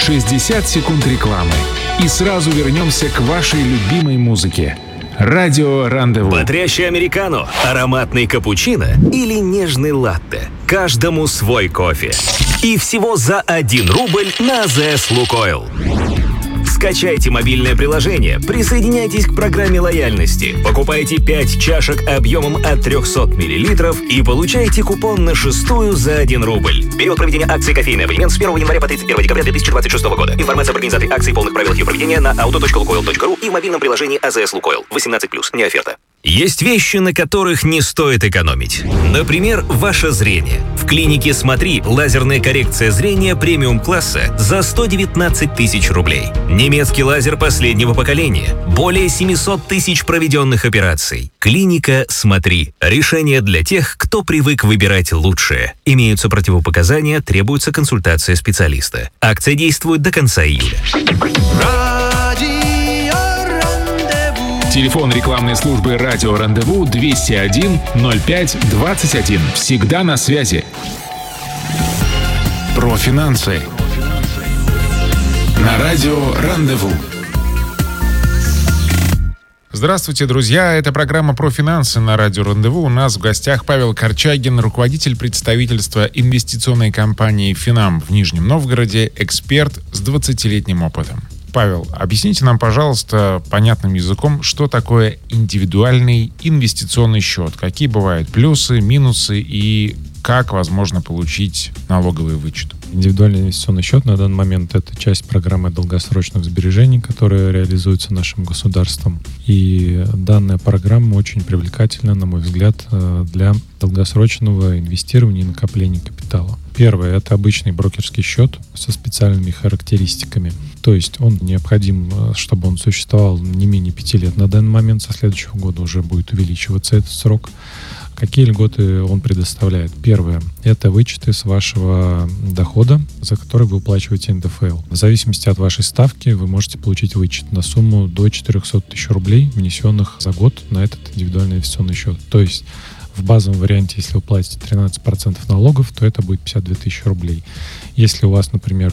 60 секунд рекламы. И сразу вернемся к вашей любимой музыке. Радио Рандеву. Бодрящий американо, ароматный капучино или нежный латте. Каждому свой кофе. И всего за 1 рубль на АЗС Лукойл. Скачайте мобильное приложение, присоединяйтесь к программе лояльности, покупайте 5 чашек объемом от 300 мл и получайте купон на 6-ю за 1 рубль. Период проведения акции «Кофейный абонемент» с 1 января по 31 декабря 2026 года. Информация об организации акции и полных правилах ее проведения на auto.lukoil.ru и в мобильном приложении АЗС Лукойл. 18+, не оферта. Есть вещи, на которых не стоит экономить. Например, ваше зрение. В клинике «Смотри» лазерная коррекция зрения премиум-класса за 119 тысяч рублей. Немецкий лазер последнего поколения. Более 700 тысяч проведенных операций. Клиника «Смотри». Решение для тех, кто привык выбирать лучшее. Имеются противопоказания, требуется консультация специалиста. Акция действует до конца июля. Телефон рекламной службы «Радио Рандеву» 201 05 21. Всегда на связи. Про финансы. На «Радио Рандеву». Здравствуйте, друзья! Это программа «Про финансы» на радио «Рандеву». У нас в гостях Павел Корчагин, руководитель представительства инвестиционной компании «Финам» в Нижнем Новгороде, эксперт с 20-летним опытом. Павел, объясните нам, пожалуйста, понятным языком, что такое индивидуальный инвестиционный счет, какие бывают плюсы, минусы и как возможно получить налоговый вычет. Индивидуальный инвестиционный счет на данный момент — это часть программы долгосрочных сбережений, которая реализуется нашим государством. И данная программа очень привлекательна, на мой взгляд, для долгосрочного инвестирования и накопления капитала. Первое — это обычный брокерский счет со специальными характеристиками. То есть он необходим, чтобы он существовал не менее 5 лет на данный момент. Со следующего года уже будет увеличиваться этот срок. Какие льготы он предоставляет? Первое — это вычеты с вашего дохода, за который вы уплачиваете НДФЛ. В зависимости от вашей ставки вы можете получить вычет на сумму до 400 тысяч рублей, внесенных за год на этот индивидуальный инвестиционный счет. То есть в базовом варианте, если вы платите 13% налогов, то это будет 52 тысячи рублей. Если у вас, например,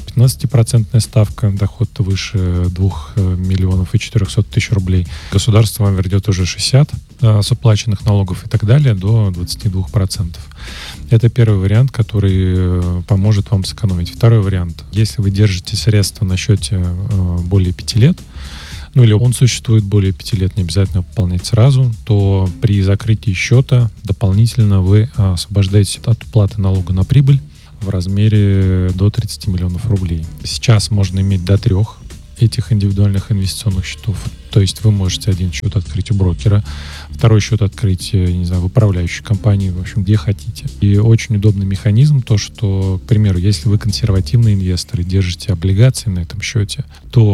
15% ставка, доход выше 2 миллионов и 400 тысяч рублей, государство вам вернет уже 60 с уплаченных налогов и так далее до 22%. Это первый вариант, который поможет вам сэкономить. Второй вариант. Если вы держите средства на счете более 5 лет, или он существует более 5 лет, не обязательно пополнять сразу, то при закрытии счета дополнительно вы освобождаетесь от уплаты налога на прибыль в размере до 30 миллионов рублей. Сейчас можно иметь до 3 этих индивидуальных инвестиционных счетов. То есть вы можете один счет открыть у брокера, второй счет открыть, не знаю, в управляющей компании, в общем, где хотите. И очень удобный механизм, то, что, к примеру, если вы консервативный инвестор и держите облигации на этом счете,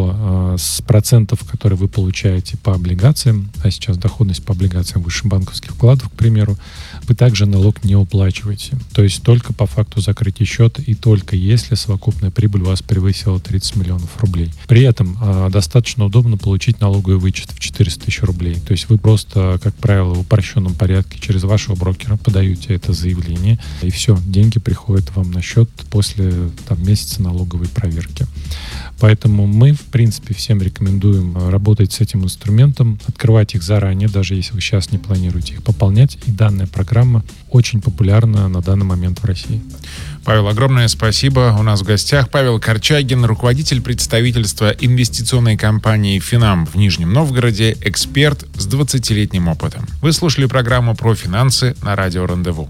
то с процентов, которые вы получаете по облигациям, а сейчас доходность по облигациям выше банковских вкладов, к примеру, вы также налог не уплачиваете. То есть только по факту закрытия счета и только если совокупная прибыль у вас превысила 30 миллионов рублей. При этом достаточно удобно получить налоговый вычет в 400 тысяч рублей. То есть вы просто, как правило, в упрощенном порядке через вашего брокера подаете это заявление, и все, деньги приходят вам на счет после месяца налоговой проверки. Поэтому мы, в принципе, всем рекомендуем работать с этим инструментом, открывать их заранее, даже если вы сейчас не планируете их пополнять. И данная программа очень популярна на данный момент в России. Павел, огромное спасибо. У нас в гостях Павел Корчагин, руководитель представительства инвестиционной компании «Финам» в Нижнем Новгороде, эксперт с 20-летним опытом. Вы слушали программу «Про финансы» на радио «Рандеву».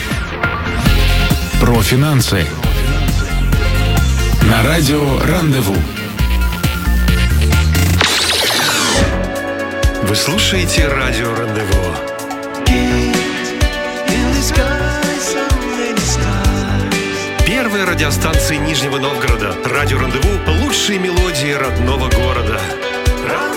Про финансы. На радио «Рандеву». Вы слушаете радио «Рандеву». Первая радиостанция Нижнего Новгорода. Радио «Рандеву» — лучшие мелодии родного города.